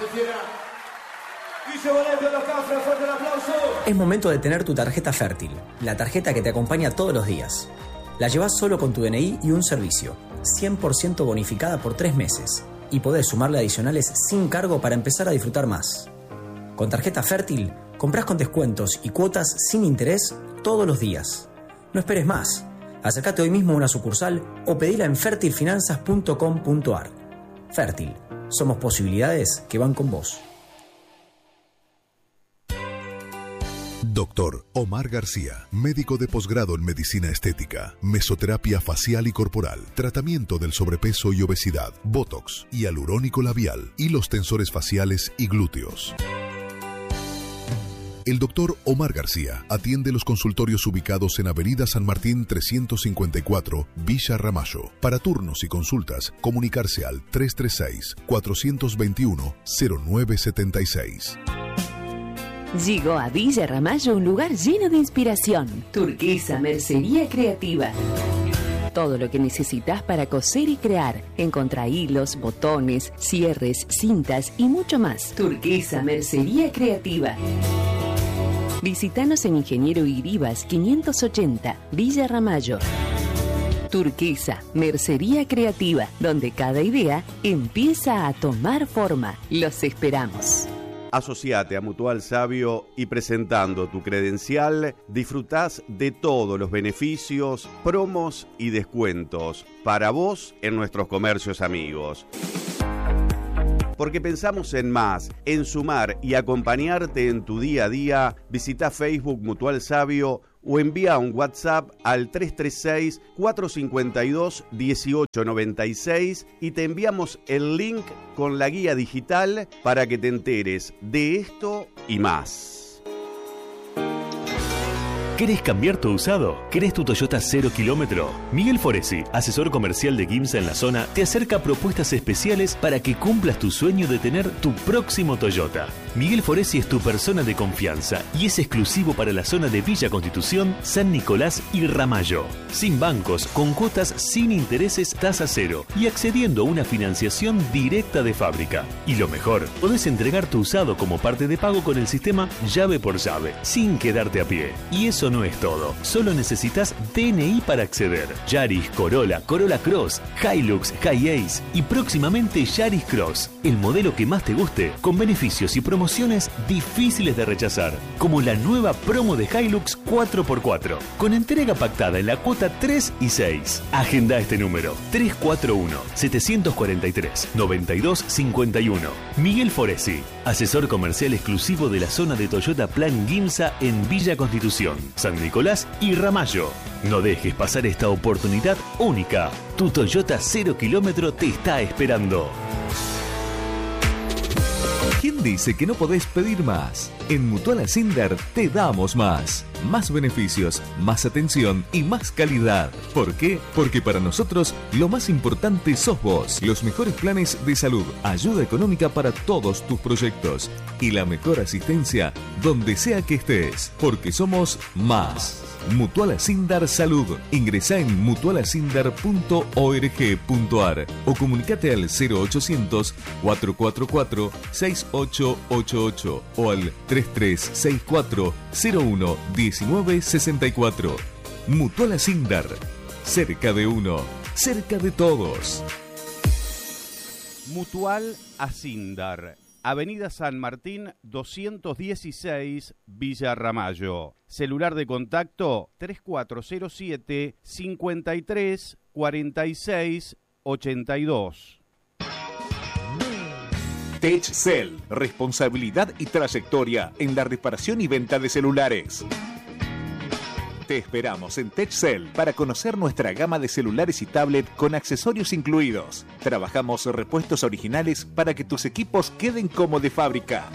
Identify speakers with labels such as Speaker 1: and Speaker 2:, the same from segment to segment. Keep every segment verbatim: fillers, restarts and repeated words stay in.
Speaker 1: Es momento de tener tu tarjeta Fértil, la tarjeta que te acompaña todos los días. La llevas solo con tu D N I y un servicio, cien por ciento bonificada por tres meses, y podés sumarle adicionales sin cargo para empezar a disfrutar más. Con tarjeta Fértil, comprás con descuentos y cuotas sin interés todos los días. No esperes más. Acércate hoy mismo a una sucursal o pedila en fertil finanzas punto com punto a r. Fértil, somos posibilidades que van con vos.
Speaker 2: Doctor Omar García, médico de posgrado en medicina estética, mesoterapia facial y corporal, tratamiento del sobrepeso y obesidad, botox, hialurónico labial, hilos tensores faciales y glúteos. El doctor Omar García atiende los consultorios ubicados en Avenida San Martín trescientos cincuenta y cuatro, Villa Ramallo. Para turnos y consultas, comunicarse al tres tres seis, cuatro dos uno, cero nueve siete seis.
Speaker 3: Llegó a Villa Ramallo un lugar lleno de inspiración. Turquesa Mercería Creativa. Todo lo que necesitas para coser y crear. Encontrá hilos, botones, cierres, cintas y mucho más. Turquesa Mercería Creativa. Visítanos en Ingeniero Iribas quinientos ochenta, Villa Ramallo. Turquesa, Mercería Creativa, donde cada idea empieza a tomar forma. Los esperamos.
Speaker 4: Asociate a Mutual Sabio y presentando tu credencial disfrutás de todos los beneficios, promos y descuentos para vos en nuestros comercios amigos. Porque pensamos en más, en sumar y acompañarte en tu día a día, visita Facebook Mutual Sabio o envía un WhatsApp al tres tres seis, cuatro cinco dos, uno ocho nueve seis y te enviamos el link con la guía digital para que te enteres de esto y más.
Speaker 5: ¿Querés cambiar tu usado? ¿Querés tu Toyota cero kilómetro? Miguel Foresi, asesor comercial de Gimsa en la zona, te acerca propuestas especiales para que cumplas tu sueño de tener tu próximo Toyota. Miguel Foresi es tu persona de confianza y es exclusivo para la zona de Villa Constitución, San Nicolás y Ramallo. Sin bancos, con cuotas sin intereses, tasa cero y accediendo a una financiación directa de fábrica. Y lo mejor, podés entregar tu usado como parte de pago con el sistema llave por llave, sin quedarte a pie. Y eso no es todo, solo necesitas D N I para acceder. Yaris, Corolla, Corolla Cross, Hilux, Hi-Ace y próximamente Yaris Cross, el modelo que más te guste, con beneficios y promociones difíciles de rechazar, como la nueva promo de Hilux cuatro por cuatro, con entrega pactada en la cuota tres y seis. Agenda este número, tres cuatro uno, siete cuatro tres, nueve dos cinco uno. Miguel Foresi, asesor comercial exclusivo de la zona de Toyota Plan Gimsa en Villa Constitución, San Nicolás y Ramallo. No dejes pasar esta oportunidad única. Tu Toyota cero kilómetro te está esperando.
Speaker 6: ¿Quién dice que no podés pedir más? En Mutual Ascender te damos más. Más beneficios, más atención y más calidad. ¿Por qué? Porque para nosotros lo más importante sos vos. Los mejores planes de salud, ayuda económica para todos tus proyectos y la mejor asistencia donde sea que estés. Porque somos más. Mutual Ascender Salud. Ingresá en mutual ascender punto org punto a r o comunicate al cero ochocientos, cuatro cuatro cuatro, seis ocho ocho ocho o al tres tres seis cuatro, cero uno diecinueve sesenta y cuatro. Mutual Ascender. Cerca de uno, cerca de todos.
Speaker 4: Mutual Ascender. Avenida San Martín doscientos dieciséis, Villa Ramallo. Celular de contacto tres cuatro cero siete, cinco tres, cuatro seis, ocho dos.
Speaker 7: TechCell, responsabilidad y trayectoria en la reparación y venta de celulares. Te esperamos en TechCell para conocer nuestra gama de celulares y tablet con accesorios incluidos. Trabajamos repuestos originales para que tus equipos queden como de fábrica.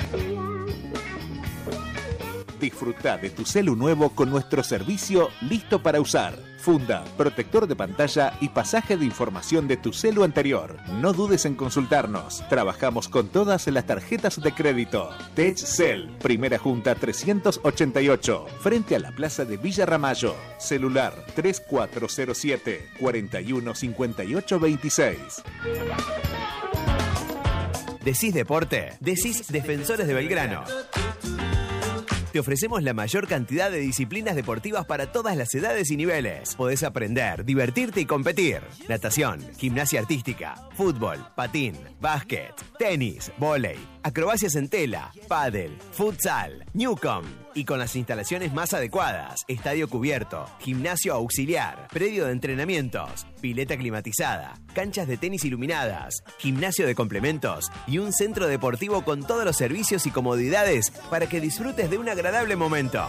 Speaker 7: Disfruta de tu celu nuevo con nuestro servicio listo para usar. Funda, protector de pantalla y pasaje de información de tu celu anterior. No dudes en consultarnos. Trabajamos con todas las tarjetas de crédito. TechCell, Primera Junta trescientos ochenta y ocho, frente a la Plaza de Villa Ramallo. Celular tres cuatro cero siete, cuatro uno cinco ocho dos seis.
Speaker 8: Decís deporte, decís Defensores de Belgrano. Te ofrecemos la mayor cantidad de disciplinas deportivas para todas las edades y niveles. Podés aprender, divertirte y competir. Natación, gimnasia artística, fútbol, patín, básquet, tenis, vóley, acrobacias en tela, pádel, futsal, Newcom. Y con las instalaciones más adecuadas, estadio cubierto, gimnasio auxiliar, predio de entrenamientos, pileta climatizada, canchas de tenis iluminadas, gimnasio de complementos y un centro deportivo con todos los servicios y comodidades para que disfrutes de un agradable momento.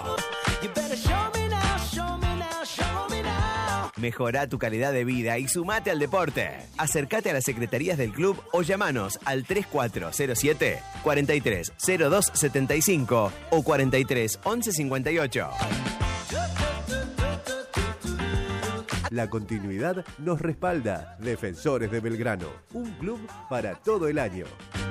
Speaker 8: Mejorá tu calidad de vida y sumate al deporte. Acércate a las secretarías del club o llamanos al tres cuatro cero siete, cuatro tres cero dos siete cinco o cuatro tres once cincuenta y ocho.
Speaker 9: La continuidad nos respalda. Defensores de Belgrano, un club para todo el año.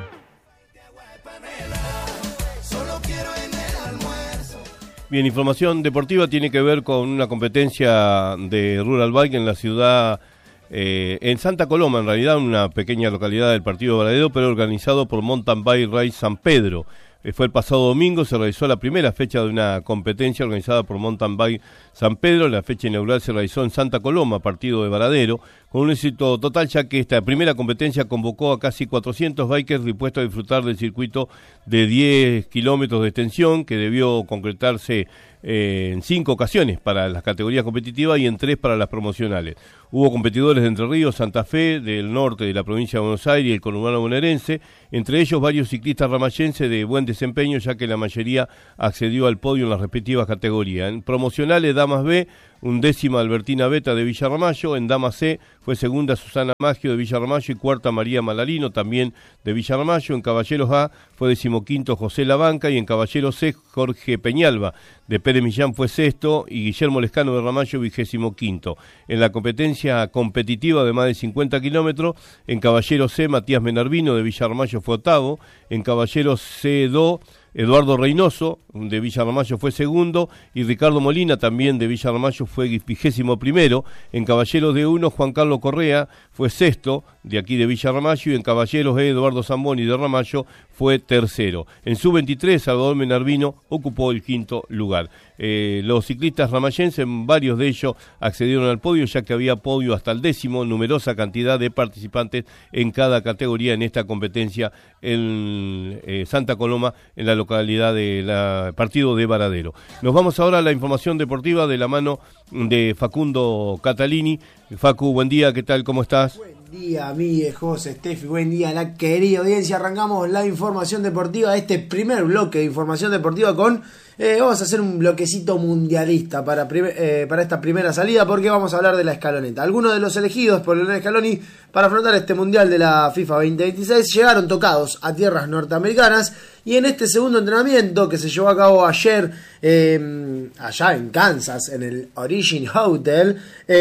Speaker 10: Bien, información deportiva tiene que ver con una competencia de Rural Bike en la ciudad, eh, en Santa Coloma, en realidad, una pequeña localidad del partido de Varadero, pero organizado por Mountain Bike Race San Pedro. Eh, fue el pasado domingo, se realizó la primera fecha de una competencia organizada por Mountain Bike San Pedro. La fecha inaugural se realizó en Santa Coloma, partido de Varadero, con un éxito total, ya que esta primera competencia convocó a casi cuatrocientos bikers dispuestos a disfrutar del circuito de diez kilómetros de extensión, que debió concretarse eh, en cinco ocasiones para las categorías competitivas y en tres para las promocionales. Hubo competidores de Entre Ríos, Santa Fe, del norte de la provincia de Buenos Aires y el conurbano bonaerense, entre ellos varios ciclistas ramayenses de buen desempeño, ya que la mayoría accedió al podio en las respectivas categorías. En promocionales, Damas B, undécima Albertina Beta de Villa Ramallo, en Damas C fue segunda Susana Maggio de Villa Ramallo y cuarta María Malalino, también de Villa Ramallo. En Caballeros A fue decimoquinto José Labanca y en Caballeros C Jorge Peñalba de Pérez Millán fue sexto y Guillermo Lescano de Ramallo vigésimo quinto. En la competencia competitiva de más de cincuenta kilómetros, en Caballeros C Matías Menarvino de Villa Ramallo fue octavo, en Caballeros C dos Eduardo Reynoso de Villa Ramallo fue segundo y Ricardo Molina también de Villa Ramallo fue vigésimo primero. En Caballeros D uno Juan Carlos Correa fue sexto de aquí de Villa Ramallo y en Caballeros E Eduardo Zamboni de Ramallo fue tercero. En sub veintitrés Salvador Menarvino ocupó el quinto lugar. Eh, los ciclistas ramayenses, varios de ellos accedieron al podio, ya que había podio hasta el décimo, numerosa cantidad de participantes en cada categoría en esta competencia en eh, Santa Coloma, en la localidad de la partido de Varadero. Nos vamos ahora a la información deportiva de la mano de Facundo Catalini. Facu, buen día, ¿qué tal? ¿Cómo estás?
Speaker 11: Buen día, amigues, José, Steffi, buen día, la querida audiencia. Arrancamos la información deportiva, este primer bloque de información deportiva con... Eh, vamos a hacer un bloquecito mundialista para, prim- eh, para esta primera salida, porque vamos a hablar de la escaloneta. Algunos de los elegidos por Lionel Scaloni para afrontar este mundial de la FIFA veinte veintiséis llegaron tocados a tierras norteamericanas, y en este segundo entrenamiento que se llevó a cabo ayer eh, allá en Kansas, en el Origin Hotel,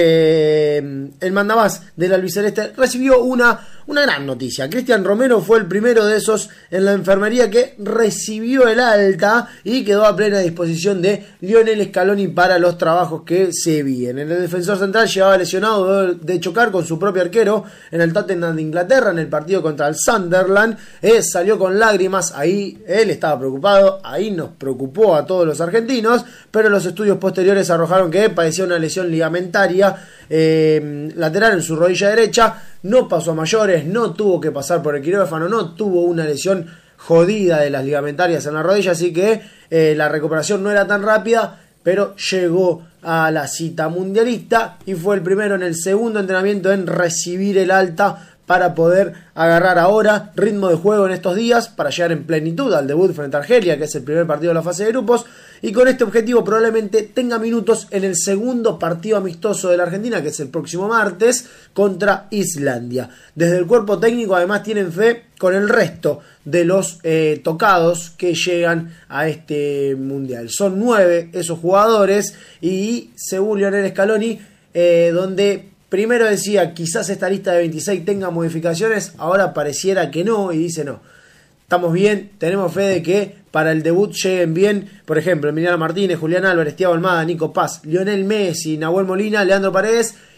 Speaker 11: eh, el mandamás del albiceleste recibió una, una gran noticia. Cristian Romero fue el primero de esos en la enfermería que recibió el alta y quedó a plena disposición de Lionel Scaloni para los trabajos que se vienen. El defensor central llevaba lesionado de chocar con su propio arquero en el Tottenham de Inglaterra en el partido contra el Sunderland. Eh, salió con lágrimas, ahí él estaba preocupado, ahí nos preocupó a todos los argentinos, pero los estudios posteriores arrojaron que padecía una lesión ligamentaria eh, lateral en su rodilla derecha. No pasó a mayores, no tuvo que pasar por el quirófano, no tuvo una lesión jodida de las ligamentarias en la rodilla, así que eh, la recuperación no era tan rápida, pero llegó a la cita mundialista y fue el primero en el segundo entrenamiento en recibir el alta para poder agarrar ahora ritmo de juego en estos días, para llegar en plenitud al debut frente a Argelia, que es el primer partido de la fase de grupos, y con este objetivo probablemente tenga minutos en el segundo partido amistoso de la Argentina, que es el próximo martes, contra Islandia. Desde el cuerpo técnico además tienen fe con el resto de los eh, tocados que llegan a este mundial. Son nueve esos jugadores y según Lionel Scaloni, eh, donde... primero decía, quizás esta lista de veintiséis tenga modificaciones, ahora pareciera que no, y dice no, estamos bien, tenemos fe de que para el debut lleguen bien, por ejemplo, Emiliano Martínez, Julián Álvarez, Thiago Almada, Nico Paz, Lionel Messi, Nahuel Molina, Leandro Paredes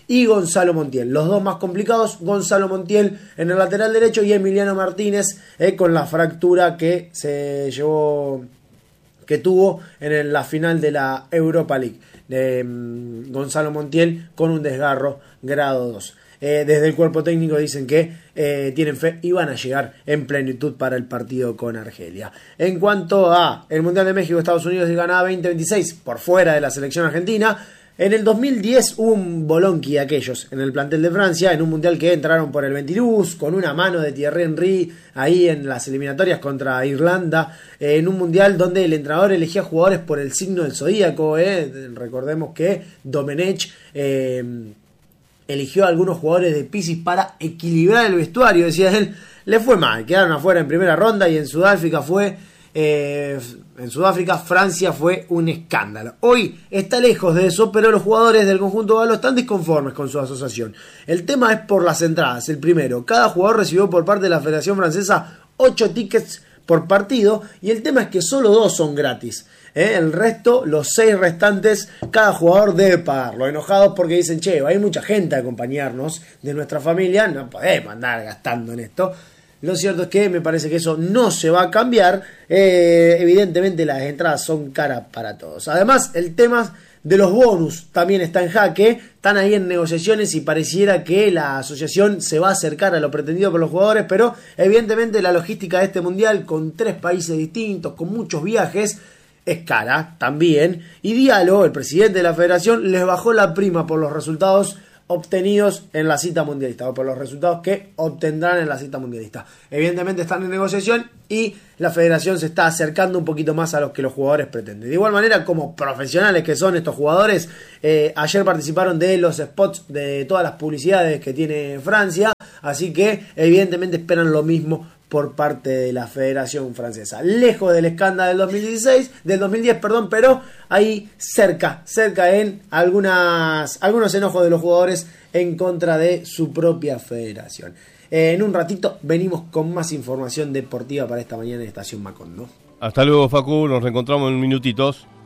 Speaker 11: y Gonzalo Montiel. Los dos más complicados, Gonzalo Montiel en el lateral derecho y Emiliano Martínez eh, con la fractura que se llevó, que tuvo en la final de la Europa League. Eh, Gonzalo Montiel con un desgarro grado dos. Eh, desde el cuerpo técnico dicen que eh, tienen fe y van a llegar en plenitud para el partido con Argelia. En cuanto a el Mundial de México, Estados Unidos ganaba veinte veintiséis por fuera de la selección argentina. En el dos mil diez hubo un bolonqui de aquellos en el plantel de Francia, en un mundial que entraron por el Ventiluz, con una mano de Thierry Henry ahí en las eliminatorias contra Irlanda, eh, en un mundial donde el entrenador elegía jugadores por el signo del zodíaco. Eh. Recordemos que Domenech eh, eligió a algunos jugadores de Piscis para equilibrar el vestuario, decía él. Le fue mal, quedaron afuera en primera ronda y en Sudáfrica fue... Eh, en Sudáfrica, Francia fue un escándalo. Hoy está lejos de eso, pero los jugadores del conjunto galo están disconformes con su asociación. El tema es por las entradas. El primero, cada jugador recibió por parte de la Federación Francesa ocho tickets por partido y el tema es que solo dos son gratis. ¿Eh? El resto, los seis restantes, cada jugador debe pagarlo. Enojados porque dicen, che, hay mucha gente a acompañarnos de nuestra familia, no podemos andar gastando en esto. Lo cierto es que me parece que eso no se va a cambiar. Eh, evidentemente las entradas son caras para todos. Además, el tema de los bonus también está en jaque. Están ahí en negociaciones y pareciera que la asociación se va a acercar a lo pretendido por los jugadores, pero evidentemente la logística de este mundial con tres países distintos, con muchos viajes, es cara también. Y Diallo, el presidente de la federación, les bajó la prima por los resultados obtenidos en la cita mundialista, o por los resultados que obtendrán en la cita mundialista. Evidentemente están en negociación y la federación se está acercando un poquito más a lo que los jugadores pretenden. De igual manera, como profesionales que son estos jugadores, eh, ayer participaron de los spots de todas las publicidades que tiene Francia, así que evidentemente esperan lo mismo por parte de la Federación Francesa. Lejos del escándalo del dos mil dieciséis, del dos mil diez, perdón, pero ahí cerca, cerca en algunas, algunos enojos de los jugadores en contra de su propia federación. Eh, en un ratito venimos con más información deportiva para esta mañana en Estación Macondo.
Speaker 10: Hasta luego, Facu, nos reencontramos en minutitos.